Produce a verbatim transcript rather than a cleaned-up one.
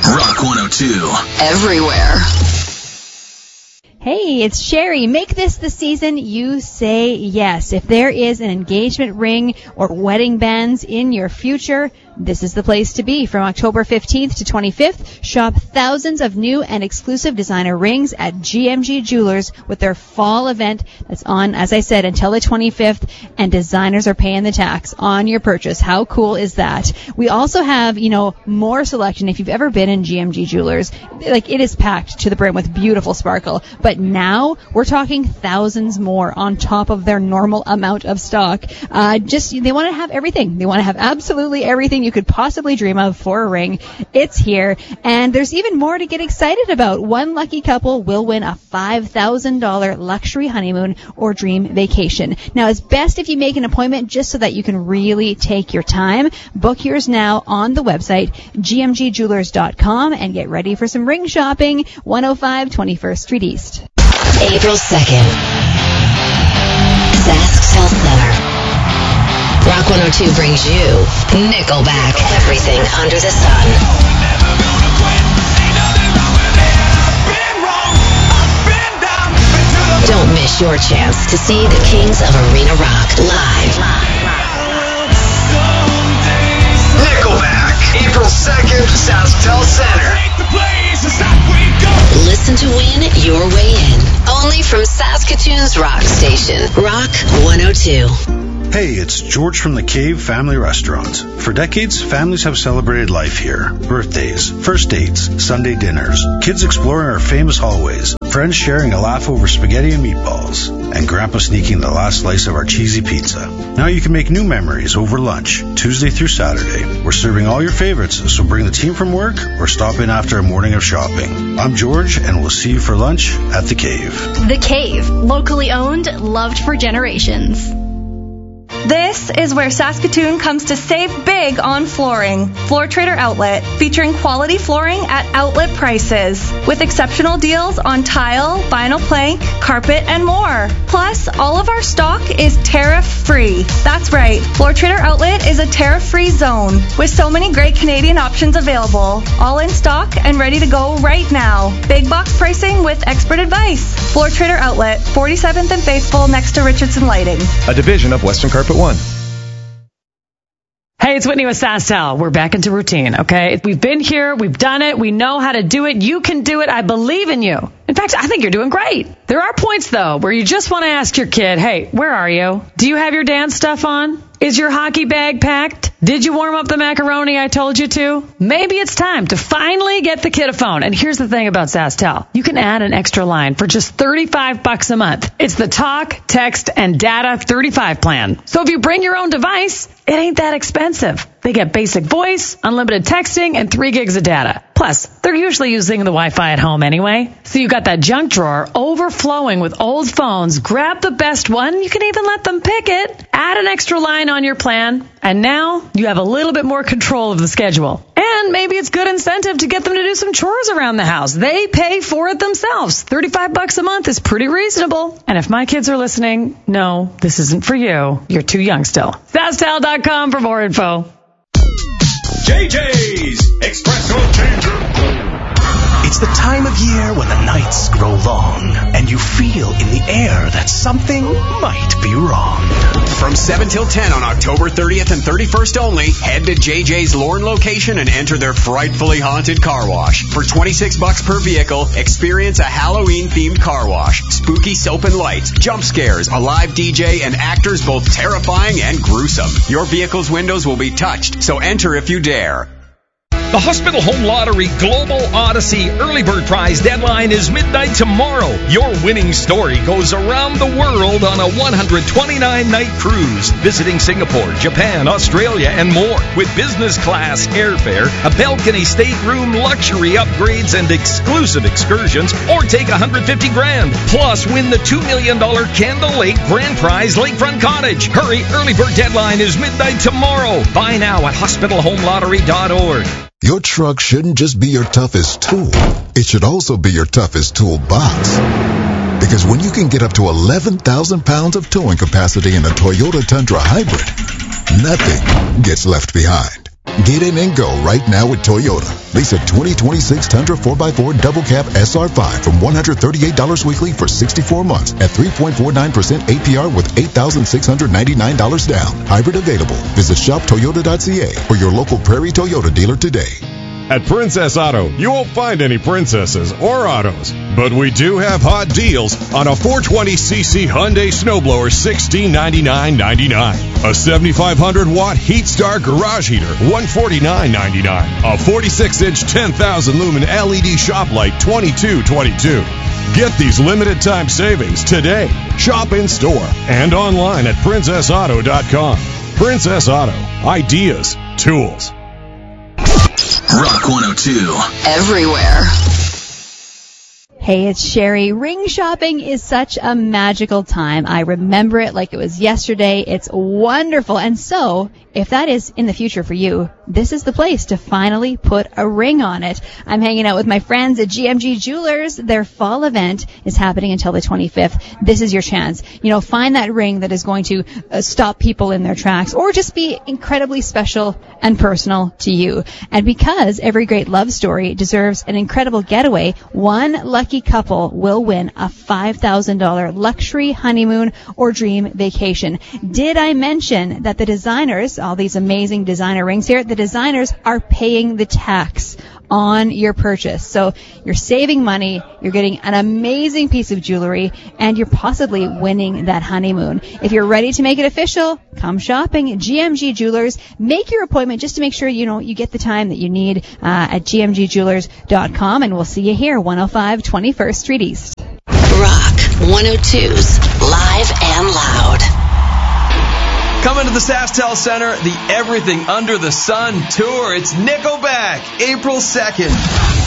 Rock one oh two. Everywhere. Hey, it's Sherry. Make this the season you say yes. If there is an engagement ring or wedding bands in your future, this is the place to be. From October fifteenth to twenty-fifth, shop thousands of new and exclusive designer rings at G M G Jewelers with their fall event that's on, as I said, until the twenty-fifth, and designers are paying the tax on your purchase. How cool is that? We also have, you know, more selection. If you've ever been in G M G Jewelers, like, it is packed to the brim with beautiful sparkle. But now we're talking thousands more on top of their normal amount of stock. Uh, just, they want to have everything. They want to have absolutely everything you could possibly dream of for a ring. It's here. And there's even more to get excited about. One lucky couple will win a five thousand dollars luxury honeymoon or dream vacation. Now, it's best if you make an appointment just so that you can really take your time. Book yours now on the website, G M G jewelers dot com, and get ready for some ring shopping. one oh five twenty-first Street East. April second. SaskTel Center. Rock one oh two brings you Nickelback. Everything under the sun. Don't miss your chance to see the Kings of Arena Rock live. Nickelback, April second, SaskTel Center. Listen to win your way in. Only from Saskatoon's rock station, Rock one oh two. Hey, it's George from the Cave Family Restaurant. For decades, families have celebrated life here. Birthdays, first dates, Sunday dinners, kids exploring our famous hallways, friends sharing a laugh over spaghetti and meatballs, and Grandpa sneaking the last slice of our cheesy pizza. Now you can make new memories over lunch, Tuesday through Saturday. We're serving all your favorites, so bring the team from work or stop in after a morning of shopping. I'm George, and we'll see you for lunch at The Cave. The Cave, locally owned, loved for generations. This is where Saskatoon comes to save big on flooring. Floor Trader Outlet, featuring quality flooring at outlet prices, with exceptional deals on tile, vinyl plank, carpet, and more. Plus, all of our stock is tariff-free. That's right, Floor Trader Outlet is a tariff-free zone, with so many great Canadian options available, all in stock and ready to go right now. Big box pricing with expert advice. Floor Trader Outlet, forty-seventh and Faithful, next to Richardson Lighting. A division of Western Carpet One. Hey, it's Whitney with SaskTel. We're back into routine, okay? We've been here. We've done it. We know how to do it. You can do it. I believe in you. In fact, I think you're doing great. There are points, though, where you just want to ask your kid, hey, where are you? Do you have your dance stuff on? Is your hockey bag packed? Did you warm up the macaroni I told you to? Maybe it's time to finally get the kid a phone. And here's the thing about SaskTel. You can add an extra line for just thirty-five bucks a month. It's the talk, text, and data thirty-five plan. So if you bring your own device, it ain't that expensive. They get basic voice, unlimited texting, and three gigs of data. Plus, they're usually using the Wi-Fi at home anyway. So you got that junk drawer overflowing with old phones. Grab the best one. You can even let them pick it. Add an extra line on your plan. And now you have a little bit more control of the schedule. And maybe it's good incentive to get them to do some chores around the house. They pay for it themselves. thirty-five bucks a month is pretty reasonable. And if my kids are listening, no, this isn't for you. You're too young still. SaskTel dot com for more info. J J's Espresso Changer. It's the time of year when the nights grow long and you feel in the air that something might be wrong. From seven till ten on October thirtieth and thirty-first only, head to J J's Lorne location and enter their frightfully haunted car wash. For twenty-six bucks per vehicle, experience a Halloween-themed car wash, spooky soap and lights, jump scares, a live D J, and actors both terrifying and gruesome. Your vehicle's windows will be touched, so enter if you dare. The Hospital Home Lottery Global Odyssey Early Bird Prize deadline is midnight tomorrow. Your winning story goes around the world on a one hundred twenty-nine night cruise, visiting Singapore, Japan, Australia, and more, with business class airfare, a balcony stateroom, luxury upgrades, and exclusive excursions, or take one hundred fifty grand. Plus, win the two million dollars Candle Lake Grand Prize Lakefront Cottage. Hurry, early bird deadline is midnight tomorrow. Buy now at hospital home lottery dot org. Your truck shouldn't just be your toughest tool. It should also be your toughest toolbox. Because when you can get up to eleven thousand pounds of towing capacity in a Toyota Tundra Hybrid, nothing gets left behind. Get in and go right now with Toyota. Lease a twenty twenty-six Tundra four by four Double Cab S R five from one hundred thirty-eight dollars weekly for sixty-four months at three point four nine percent A P R with eight thousand six hundred ninety-nine dollars down. Hybrid available. Visit shop toyota dot c a or your local Prairie Toyota dealer today. At Princess Auto, you won't find any princesses or autos, but we do have hot deals on a four twenty c c Hyundai Snowblower sixteen ninety-nine ninety-nine, a seventy-five hundred watt Heat Star garage heater one forty-nine ninety-nine, a forty-six inch ten thousand lumen L E D shop light twenty-two twenty-two. Get these limited time savings today. Shop in store and online at princess auto dot com. Princess Auto. Ideas. Tools. Rock one oh two. Everywhere. Hey, it's Sherry. Ring shopping is such a magical time. I remember it like it was yesterday. It's wonderful. And so, if that is in the future for you, this is the place to finally put a ring on it. I'm hanging out with my friends at G M G Jewelers. Their fall event is happening until the twenty-fifth. This is your chance. You know, find that ring that is going to uh, stop people in their tracks or just be incredibly special and personal to you. And because every great love story deserves an incredible getaway, one lucky couple will win a five thousand dollars luxury honeymoon or dream vacation. Did I mention that the designers, all these amazing designer rings here, the designers are paying the tax on your purchase. So you're saving money, you're getting an amazing piece of jewelry, and you're possibly winning that honeymoon. If you're ready to make it official, come shopping at G M G Jewelers. Make your appointment just to make sure you know you get the time that you need uh, at g m g jewelers dot com, and we'll see you here, one oh five twenty-first Street East. Rock one oh two's Live and Loud. Coming to the SaskTel Center, the Everything Under the Sun Tour. It's Nickelback, April second.